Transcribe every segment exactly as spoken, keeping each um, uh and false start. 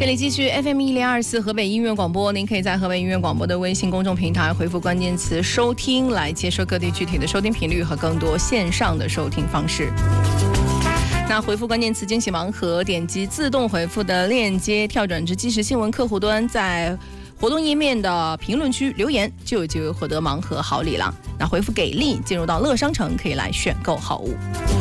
这里继续 F M 一零二四河北音乐广播，您可以在河北音乐广播的微信公众平台回复关键词收听来接收各地具体的收听频率和更多线上的收听方式。那回复关键词惊喜盲盒，点击自动回复的链接跳转至即时新闻客户端，在活动页面的评论区留言就有机会获得盲盒好礼了。那回复给力进入到乐商城，可以来选购好物。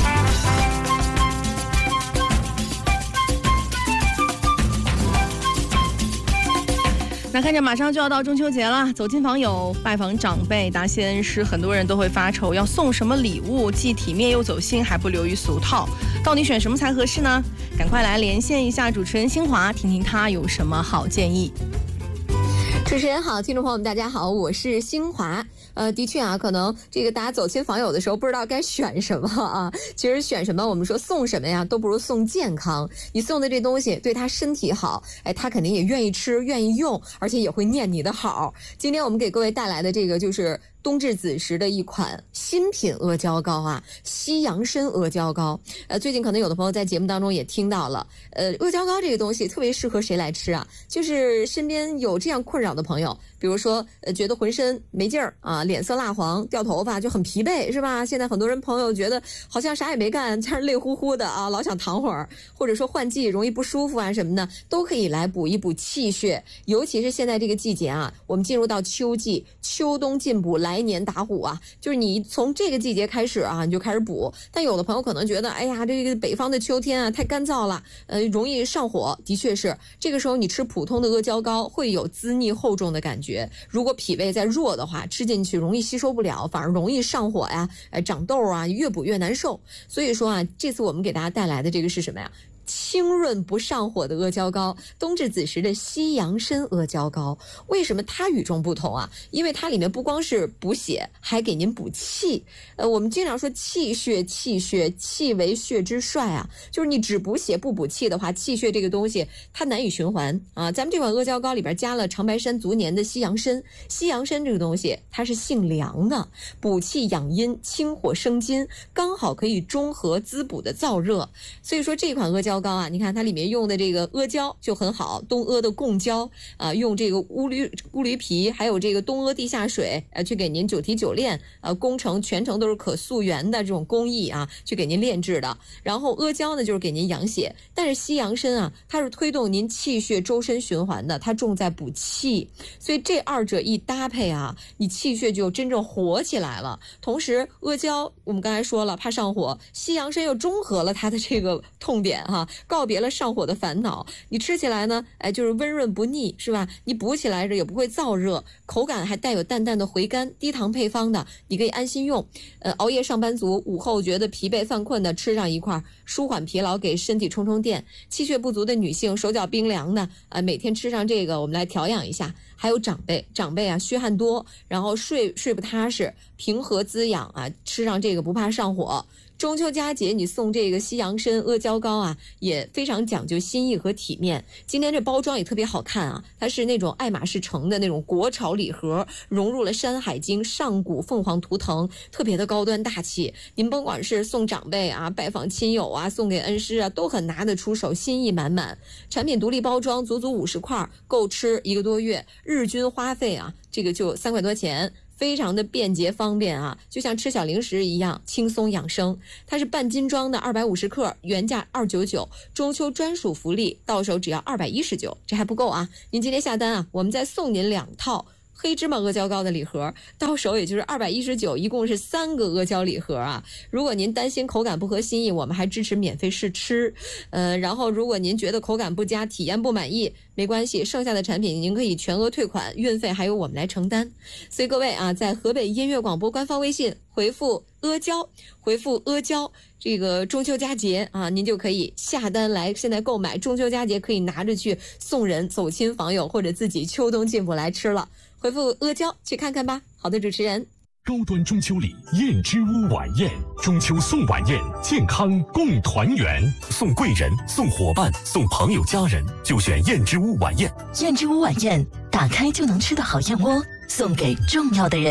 那看着马上就要到中秋节了，走亲访友、拜访长辈、答谢恩师，很多人都会发愁要送什么礼物，既体面又走心，还不流于俗套。到底选什么才合适呢？赶快来连线一下主持人新华，听听他有什么好建议。 主持人好，听众朋友们大家好，我是新华。呃，的确啊，可能这个大家走亲访友的时候不知道该选什么啊。其实选什么，我们说送什么呀，都不如送健康。你送的这东西对他身体好，哎，他肯定也愿意吃，愿意用，而且也会念你的好。今天我们给各位带来的这个就是冬至子时的一款新品阿胶糕啊，西洋参阿胶糕。呃，最近可能有的朋友在节目当中也听到了，呃，阿胶糕这个东西特别适合谁来吃啊？就是身边有这样困扰的朋友，比如说呃，觉得浑身没劲儿啊，脸色蜡黄，掉头发，就很疲惫，是吧？现在很多人朋友觉得好像啥也没干，但是累乎乎的啊，老想躺会儿，或者说换季容易不舒服啊什么的，都可以来补一补气血。尤其是现在这个季节啊，我们进入到秋季，秋冬进补来。来年打虎啊，就是你从这个季节开始啊，你就开始补。但有的朋友可能觉得，哎呀，这个北方的秋天啊太干燥了，呃，容易上火。的确是，这个时候你吃普通的阿胶糕会有滋腻厚重的感觉。如果脾胃再弱的话，吃进去容易吸收不了，反而容易上火呀，呃，长痘啊，越补越难受。所以说啊，这次我们给大家带来的这个是什么呀？清润不上火的阿胶糕，冬至子时的西洋参阿胶糕。为什么它与众不同啊？因为它里面不光是补血，还给您补气。呃，我们经常说气血，气血，气为血之帅啊，就是你只补血不补气的话，气血这个东西它难以循环啊。咱们这款阿胶糕里边加了长白山足年的西洋参，西洋参这个东西它是性凉的，补气养阴，清火生津，刚好可以中和滋补的燥热。所以说这款阿胶糕啊，你看它里面用的这个阿胶就很好，东阿的贡胶啊，用这个乌驴乌驴皮，还有这个东阿地下水，呃，去给您九提九炼，呃，工程全程都是可溯源的这种工艺啊，去给您炼制的。然后阿胶呢，就是给您养血，但是西洋参啊，它是推动您气血周身循环的，它重在补气，所以这二者一搭配啊，你气血就真正活起来了。同时，阿胶我们刚才说了怕上火，西洋参又中和了它的这个痛点哈、啊。告别了上火的烦恼，你吃起来呢，哎，就是温润不腻，是吧？你补起来着也不会燥热，口感还带有淡淡的回甘，低糖配方的，你可以安心用。呃，熬夜上班族午后觉得疲惫犯困的，吃上一块，舒缓疲劳，给身体充充电。气血不足的女性，手脚冰凉的，呃，每天吃上这个，我们来调养一下。还有长辈，长辈啊，虚汗多，然后睡睡不踏实，平和滋养啊，吃上这个不怕上火。中秋佳节你送这个西洋参阿胶糕啊，也非常讲究心意和体面。今天这包装也特别好看啊，它是那种爱马仕城的那种国潮礼盒，融入了山海经、上古凤凰图腾，特别的高端大气。您甭管是送长辈啊，拜访亲友啊，送给恩师啊，都很拿得出手，心意满满。产品独立包装，足足五十块，够吃一个多月，日均花费啊，这个就三块多钱。非常的便捷方便啊，就像吃小零食一样轻松养生。它是半斤装的二百五十克，原价二百九十九，中秋专属福利，到手只要二百一十九，这还不够啊！您今天下单啊，我们再送您两套黑芝麻阿胶糕的礼盒，到手也就是二百一十九，一共是三个阿胶礼盒啊。如果您担心口感不合心意，我们还支持免费试吃。呃，然后如果您觉得口感不佳，体验不满意，没关系，剩下的产品您可以全额退款，运费还由我们来承担。所以各位啊，在河北音乐广播官方微信回复阿胶，回复阿胶，这个中秋佳节啊，您就可以下单来现在购买，中秋佳节可以拿着去送人、走亲访友，或者自己秋冬进补来吃了。回复阿胶去看看吧。好的，主持人。 高端中秋礼燕之屋晚宴，中秋送晚宴，健康共团圆，送贵人、送伙伴、送朋友家人，就选燕之屋晚宴。 燕之屋晚宴，打开就能吃的好燕窝，送给重要的人。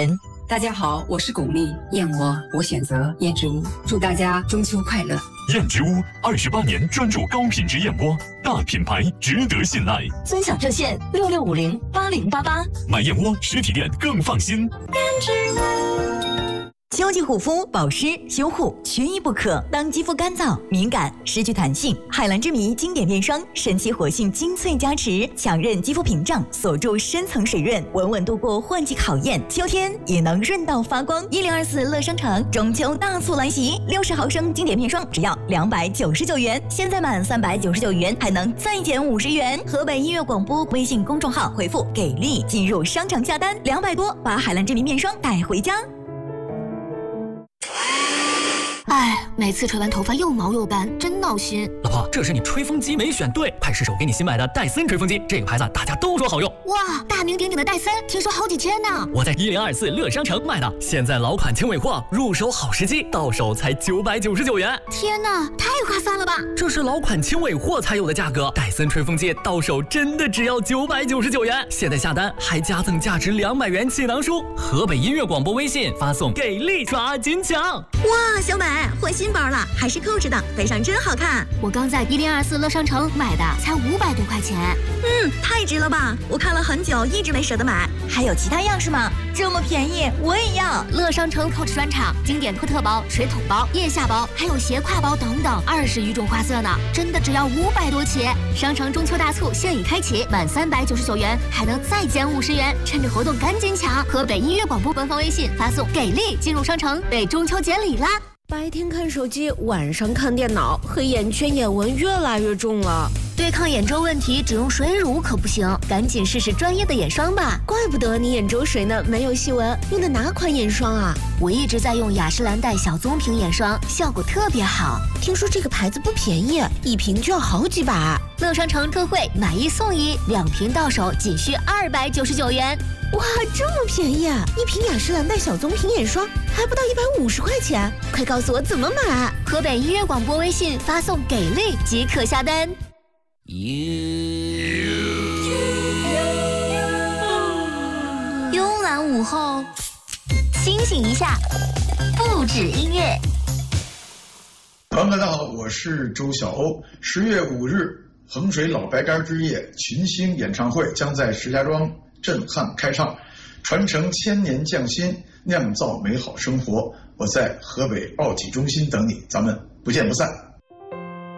大家好，我是巩俐，燕窝我选择燕之屋，祝大家中秋快乐。 燕之屋二十八年专注高品质燕窝，大品牌值得信赖。 尊享热线六六五零八零八八， 买燕窝实体店更放心。 燕之屋。秋季护肤、保湿、修护缺一不可。当肌肤干燥、敏感、失去弹性，海蓝之谜经典面霜神奇活性精粹加持，强韧肌肤屏障，锁住深层水润，稳稳度过换季考验。秋天也能润到发光。一零二四乐商城中秋大促来袭，六十毫升经典面霜只要两百九十九元，现在满三百九十九元还能再减五十元。河北音乐广播微信公众号回复“给力”进入商场下单，两百多把海蓝之谜面霜带回家。 哎，每次吹完头发又毛又干，真闹心。 老婆，这是你吹风机没选对，快试试我给你新买的戴森吹风机，这个牌子大家都说好用。 哇，大名鼎鼎的戴森，听说好几千呢。 我在一零二四乐商城买的，现在老款轻尾货，入手好时机，到手才九百九十九元。 天哪，太划算了吧！ 这是老款轻尾货才有的价格，戴森吹风机到手真的只要九百九十九元。现在下单还加赠价值两百元气囊书。河北音乐广播微信发送给力抓紧抢。 哇，小美换新包了，还是扣着的，背上真好看。 我刚在一零二四乐商城买的，才五百多块钱。 嗯，太值了吧！我看了很久，一直没舍得买。还有其他样式吗？这么便宜，我也要。 乐商城 Coach 专场经典托特包、水桶包、腋下包，还有斜挎包等等，二十余种花色呢，真的只要五百多起。商城中秋大促现已开启，满三百九十九元还能再减五十元，趁着活动赶紧抢！河北音乐广播官方微信发送“给力”进入商城，为中秋节礼啦！ 白天看手机，晚上看电脑，黑眼圈、眼纹越来越重了。 对抗眼周问题，只用水乳可不行，赶紧试试专业的眼霜吧。 怪不得你眼周水呢，没有细纹。用的哪款眼霜啊？ 我一直在用雅诗兰黛小棕瓶眼霜，效果特别好。 听说这个牌子不便宜，一瓶就要好几百。 乐商城特惠，买一送一，两瓶到手仅需二百九十九元。 哇，这么便宜啊！一瓶雅诗兰黛小棕瓶眼霜还不到一百五十块钱，快告诉我怎么买！ 河北音乐广播微信发送“给力”即可下单。慵懒午后，清醒一下，不止音乐。 朋友们，大家好，我是周晓鸥。十月五日，衡水老白干之夜群星演唱会将在石家庄震撼开唱，传承千年匠心，酿造美好生活。我在河北奥体中心等你，咱们不见不散。